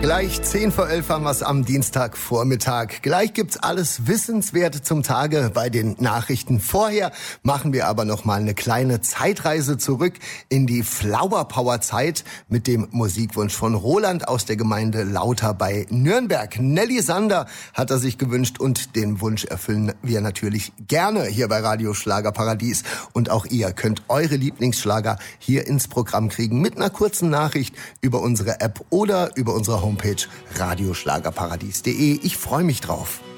Gleich 10 vor 11 haben wir es am Dienstagvormittag. Gleich gibt's alles Wissenswerte zum Tage bei den Nachrichten. Vorher machen wir aber noch mal eine kleine Zeitreise zurück in die Flower Power Zeit mit dem Musikwunsch von Roland aus der Gemeinde Lauter bei Nürnberg. Nelly Sander hat er sich gewünscht und den Wunsch erfüllen wir natürlich gerne hier bei Radio Schlagerparadies. Und auch ihr könnt eure Lieblingsschlager hier ins Programm kriegen mit einer kurzen Nachricht über unsere App oder über unsere Homepage radioschlagerparadies.de. Ich freue mich drauf.